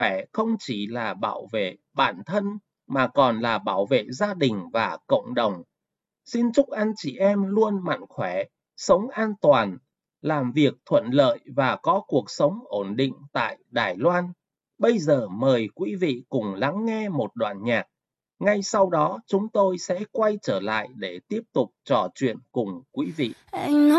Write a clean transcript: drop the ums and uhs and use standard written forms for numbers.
khỏe không chỉ là bảo vệ bản thân mà còn là bảo vệ gia đình và cộng đồng. Xin chúc anh chị em luôn mạnh khỏe, sống an toàn, làm việc thuận lợi và có cuộc sống ổn định tại Đài Loan. Bây giờ mời quý vị cùng lắng nghe một đoạn nhạc. Ngay sau đó chúng tôi sẽ quay trở lại để tiếp tục trò chuyện cùng quý vị. Anh nói